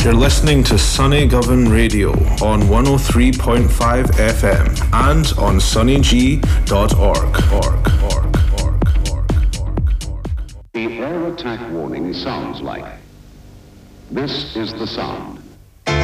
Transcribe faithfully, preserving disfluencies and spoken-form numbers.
You're listening to Sunny Govan Radio on one oh three point five F M and on sunny g dot org. The air attack warning sounds like. This is the sound.